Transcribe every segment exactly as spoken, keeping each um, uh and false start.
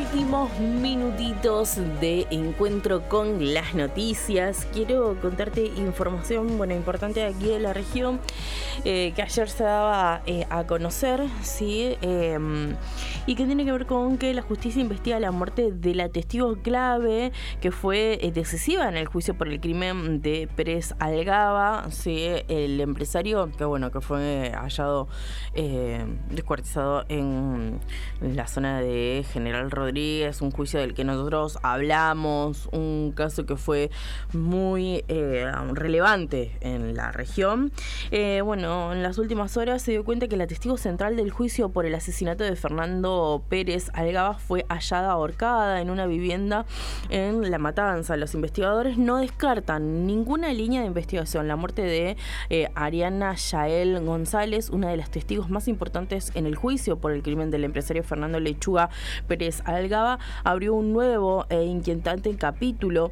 últimos minutitos de encuentro con las noticias. Quiero contarte información, bueno, importante de aquí de la región, eh, que ayer se daba eh, a conocer, ¿sí? Eh, y que tiene que ver con que la justicia investiga la muerte de la testigo clave que fue eh, decisiva en el juicio por el crimen de Pérez Algaba, ¿sí? El empresario que, bueno, que fue hallado eh, descuartizado en, en la zona de General Rodríguez, un juicio del que nosotros hablamos, un caso que fue muy eh, relevante en la región. Eh, bueno, en las últimas horas se dio cuenta que la testigo central del juicio por el asesinato de Fernando Pérez Algaba fue hallada ahorcada en una vivienda en La Matanza. Los investigadores no descartan ninguna línea de investigación. La muerte de eh, Ariana Yael González, una de las testigos más importantes en el juicio por el crimen del empresario Fernando Lechuga Pérez Algaba, abrió un nuevo e inquietante capítulo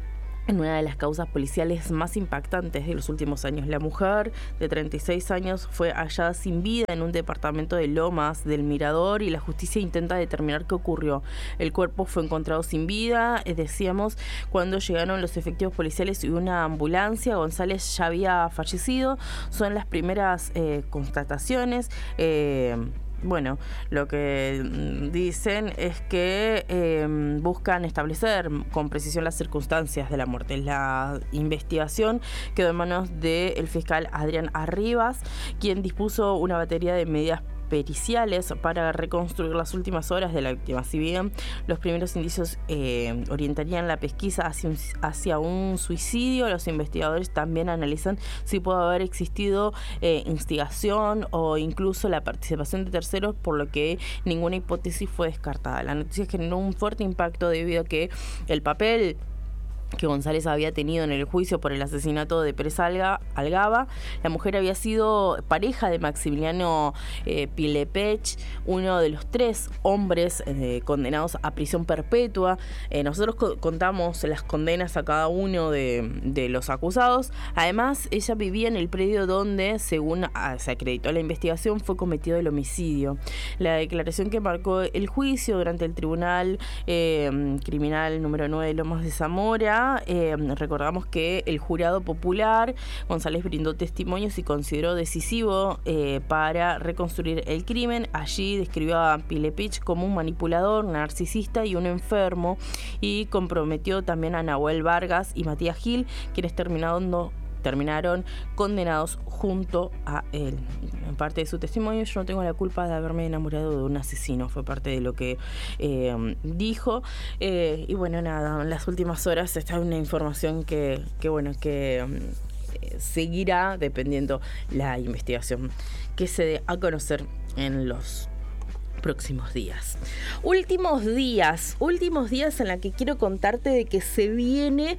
en una de las causas policiales más impactantes de los últimos años. La mujer de treinta y seis años fue hallada sin vida en un departamento de Lomas del Mirador y la justicia intenta determinar qué ocurrió. El cuerpo fue encontrado sin vida, eh, decíamos, cuando llegaron los efectivos policiales y una ambulancia. González ya había fallecido. Son las primeras eh, constataciones. Eh, Bueno, lo que dicen es que eh, buscan establecer con precisión las circunstancias de la muerte. La investigación quedó en manos del fiscal Adrián Arribas, quien dispuso una batería de medidas periciales para reconstruir las últimas horas de la víctima. Si bien los primeros indicios eh, orientarían la pesquisa hacia un, hacia un suicidio, los investigadores también analizan si puede haber existido eh, instigación o incluso la participación de terceros, por lo que ninguna hipótesis fue descartada. La noticia generó un fuerte impacto debido a que el papel que González había tenido en el juicio por el asesinato de Pérez Algaba. La mujer había sido pareja de Maximiliano eh, Pilepech, uno de los tres hombres eh, condenados a prisión perpetua. Eh, nosotros co- contamos las condenas a cada uno de, de los acusados. Además, ella vivía en el predio donde, según ah, se acreditó la investigación, fue cometido el homicidio. La declaración que marcó el juicio durante el Tribunal eh, Criminal número nueve de Lomas de Zamora. Eh, recordamos que el jurado popular, González, brindó testimonios y consideró decisivo eh, para reconstruir el crimen. Allí describió a Pilepich como un manipulador, narcisista y un enfermo, y comprometió también a Nahuel Vargas y Matías Gil, quienes terminaron terminaron condenados junto a él. En parte de su testimonio: yo no tengo la culpa de haberme enamorado de un asesino, fue parte de lo que eh, dijo. Eh, y bueno, nada, en las últimas horas está una información que, que bueno, que eh, seguirá dependiendo la investigación que se dé a conocer en los próximos días. Últimos días, últimos días en la que quiero contarte de que se viene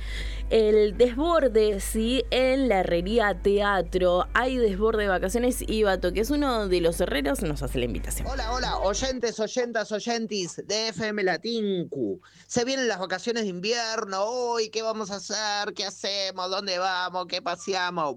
el desborde, ¿sí? En la Herrería Teatro. Hay desborde de vacaciones y Bato, que es uno de los herreros, nos hace la invitación. Hola, hola, oyentes, oyentas, oyentis de F M Latinku. Se vienen las vacaciones de invierno. Uy, ¿qué vamos a hacer? ¿Qué hacemos? ¿Dónde vamos? ¿Qué paseamos?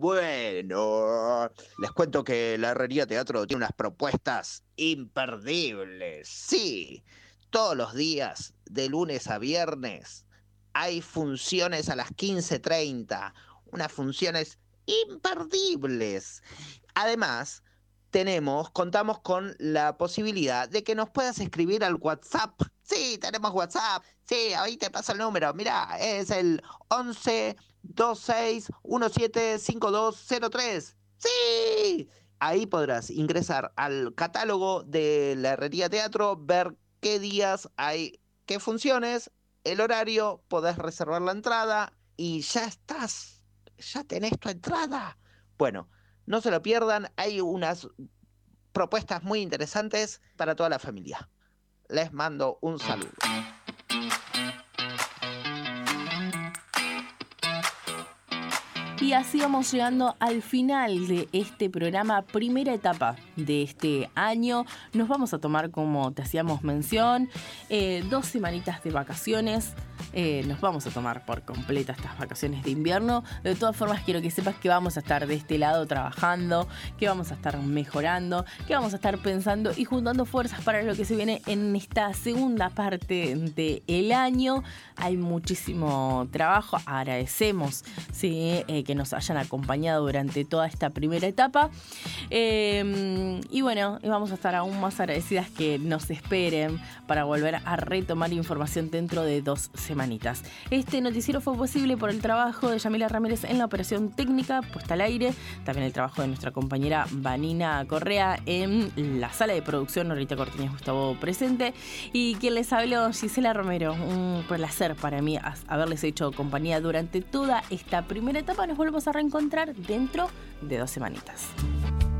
Bueno, les cuento que la Herrería Teatro tiene unas propuestas imperdibles. Sí, todos los días, de lunes a viernes, hay funciones a las quince treinta. Unas funciones imperdibles. Además, tenemos, contamos con la posibilidad de que nos puedas escribir al WhatsApp. Sí, tenemos WhatsApp. Sí, ahí te paso el número. Mirá, es el once veintiséis diecisiete cincuenta y dos cero tres. ¡Sí! Ahí podrás ingresar al catálogo de la Herrería Teatro, ver qué días hay, qué funciones, el horario, podés reservar la entrada y ya estás. Ya tenés tu entrada. Bueno, no se lo pierdan, hay unas propuestas muy interesantes para toda la familia. Les mando un saludo. Y así vamos llegando al final de este programa, primera etapa de este año. Nos vamos a tomar, como te hacíamos mención, eh, dos semanitas de vacaciones. Eh, nos vamos a tomar por completa estas vacaciones de invierno. De todas formas, quiero que sepas que vamos a estar de este lado trabajando, que vamos a estar mejorando, que vamos a estar pensando y juntando fuerzas para lo que se viene en esta segunda parte del año. Hay muchísimo trabajo. Agradecemos, sí, eh, que nos hayan acompañado durante toda esta primera etapa. Eh, y bueno, vamos a estar aún más agradecidas que nos esperen para volver a retomar información dentro de dos semanitas. Este noticiero fue posible por el trabajo de Yamila Ramírez en la operación técnica puesta al aire, también el trabajo de nuestra compañera Vanina Correa en la sala de producción, Norita Cortiñas Gustavo presente, y quien les habló, Gisela Romero. Un placer para mí haberles hecho compañía durante toda esta primera etapa. Nos volvemos a reencontrar dentro de dos semanitas.